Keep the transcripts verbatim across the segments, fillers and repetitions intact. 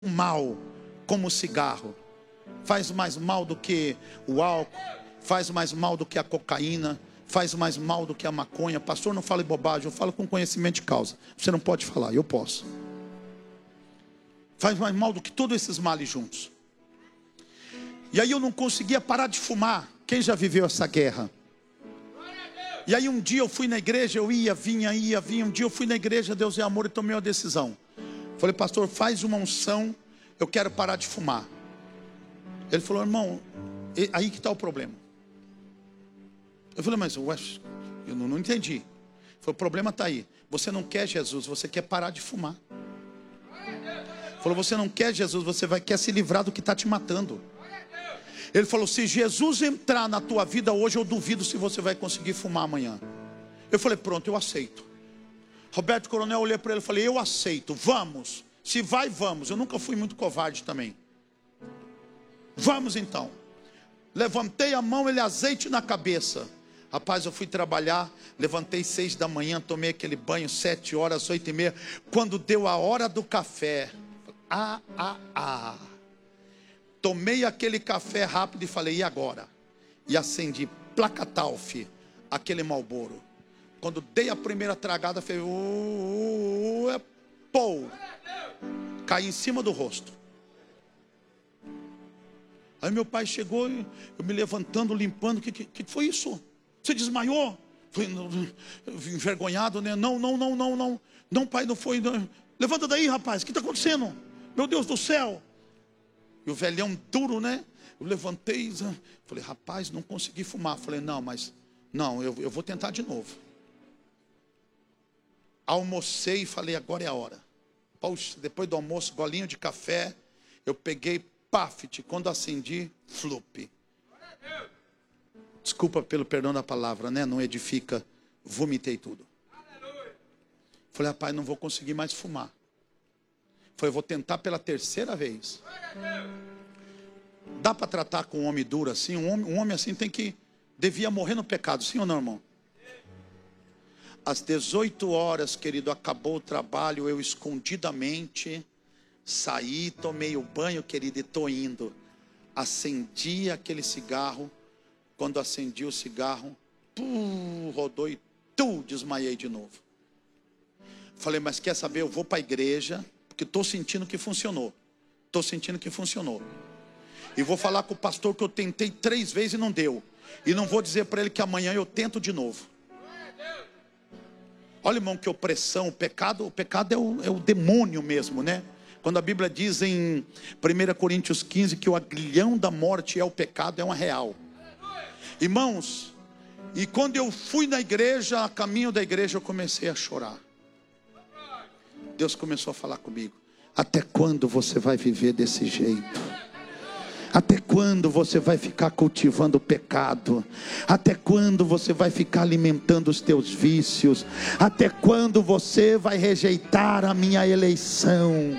mal como o cigarro. Faz mais mal do que o álcool, faz mais mal do que a cocaína, faz mais mal do que a maconha. Pastor, não fale bobagem, eu falo com conhecimento de causa. Você não pode falar, eu posso. Faz mais mal do que todos esses males juntos. E aí eu não conseguia parar de fumar. Quem já viveu essa guerra? E aí um dia eu fui na igreja, eu ia, vinha, ia, vinha. Um dia eu fui na igreja, Deus é amor, e tomei uma decisão. Falei, pastor, faz uma unção, eu quero parar de fumar. Ele falou, irmão, aí que está o problema. Eu falei, mas ué, eu não, não entendi. Ele falou, o problema está aí. Você não quer Jesus, você quer parar de fumar. Ele falou, você não quer Jesus, você vai quer se livrar do que está te matando. Ele falou, se Jesus entrar na tua vida hoje, eu duvido se você vai conseguir fumar amanhã. Eu falei, pronto, eu aceito. Roberto Coronel, eu olhei para ele e falei, eu aceito, vamos. Se vai, vamos. Eu nunca fui muito covarde também. Vamos então. Levantei a mão, ele azeite na cabeça. Rapaz, eu fui trabalhar, levantei seis da manhã, tomei aquele banho, sete horas, oito e meia. Quando deu a hora do café, ah, ah, ah. Tomei aquele café rápido e falei, e agora? E acendi, placatalf, aquele Marlboro. Quando dei a primeira tragada, falei, uh, uh, uh, pô, caí em cima do rosto. Aí meu pai chegou, eu me levantando, limpando, o que, que, que foi isso? Você desmaiou? Fui envergonhado, né? Não, não, não, não, não. Não, pai, não foi. Não. Levanta daí, rapaz, o que está acontecendo? Meu Deus do céu. E o velhão duro, né? Eu levantei, falei, rapaz, não consegui fumar. Falei, não, mas, não, eu, eu vou tentar de novo. Almocei e falei, agora é a hora. Poxa, depois do almoço, golinho de café, eu peguei, pafit, quando acendi, flup. Desculpa pelo perdão da palavra, né? Não edifica, vomitei tudo. Falei, rapaz, não vou conseguir mais fumar. Falei, eu vou tentar pela terceira vez. Dá para tratar com um homem duro assim? Um homem, um homem assim tem que, devia morrer no pecado, sim ou não, irmão? Às dezoito horas, querido, acabou o trabalho, eu escondidamente saí, tomei o banho, querido, e estou indo. Acendi aquele cigarro. Quando acendi o cigarro, pum, rodou e tu, desmaiei de novo. Falei, mas quer saber, eu vou para a igreja, porque estou sentindo que funcionou. Estou sentindo que funcionou. E vou falar com o pastor que eu tentei três vezes e não deu. E não vou dizer para ele que amanhã eu tento de novo. Olha, irmão, que opressão, o pecado, o pecado é o, é o demônio mesmo, né? Quando a Bíblia diz em primeira Coríntios quinze que o aguilhão da morte é o pecado, é uma real. Irmãos, e quando eu fui na igreja, a caminho da igreja, eu comecei a chorar. Deus começou a falar comigo. Até quando você vai viver desse jeito? Até quando você vai ficar cultivando o pecado? Até quando você vai ficar alimentando os teus vícios? Até quando você vai rejeitar a minha eleição?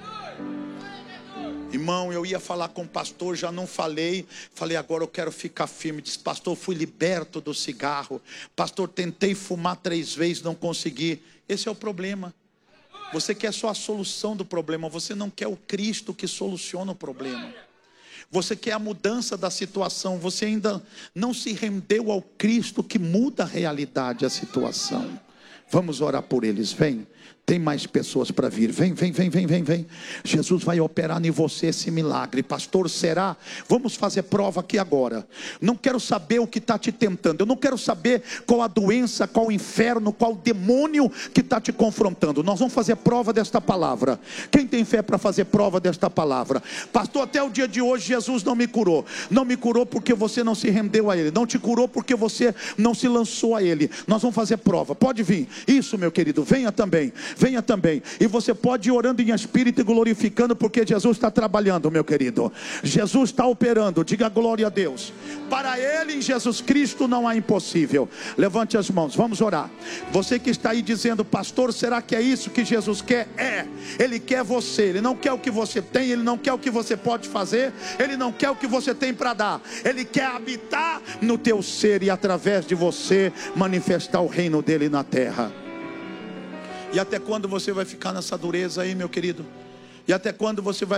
Irmão, eu ia falar com o pastor, já não falei. Falei, agora eu quero ficar firme. Disse, pastor, fui liberto do cigarro. Pastor, tentei fumar três vezes, não consegui. Esse é o problema. Você quer só a solução do problema. Você não quer o Cristo que soluciona o problema. Você quer a mudança da situação. Você ainda não se rendeu ao Cristo que muda a realidade, a situação. Vamos orar por eles, vem. Tem mais pessoas para vir, vem, vem, vem, vem, vem, vem. Jesus vai operar em você esse milagre. Pastor, será? Vamos fazer prova aqui agora. Não quero saber o que está te tentando. Eu não quero saber qual a doença, qual o inferno, qual o demônio que está te confrontando. Nós vamos fazer prova desta palavra. Quem tem fé para fazer prova desta palavra? Pastor, até o dia de hoje Jesus não me curou. Não me curou porque você não se rendeu a Ele. Não te curou porque você não se lançou a Ele. Nós vamos fazer prova. Pode vir. Isso, meu querido, venha também. Venha também, e você pode ir orando em espírito e glorificando, porque Jesus está trabalhando, meu querido. Jesus está operando, diga glória a Deus. Para Ele, em Jesus Cristo, não há impossível. Levante as mãos, vamos orar. Você que está aí dizendo, pastor, será que é isso que Jesus quer? É, Ele quer você. Ele não quer o que você tem, Ele não quer o que você pode fazer, Ele não quer o que você tem para dar. Ele quer habitar no teu ser e através de você manifestar o reino dEle na terra. E até quando você vai ficar nessa dureza aí, meu querido? E até quando você vai